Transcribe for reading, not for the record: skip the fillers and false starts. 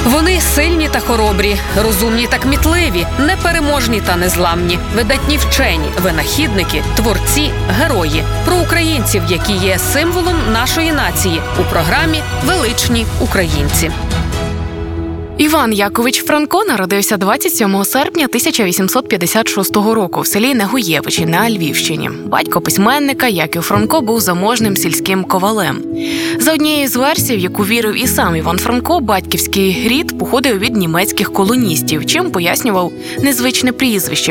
Вони сильні та хоробрі, розумні та кмітливі, непереможні та незламні, видатні вчені, винахідники, творці, герої. Про українців, які є символом нашої нації у програмі «Величні українці». Іван Якович Франко народився 27 серпня 1856 року в селі Негуєвичі на Львівщині. Батько письменника Яків Франко був заможним сільським ковалем. За однією з версій, в яку вірив і сам Іван Франко, батьківський рід походив від німецьких колоністів, чим пояснював незвичне прізвище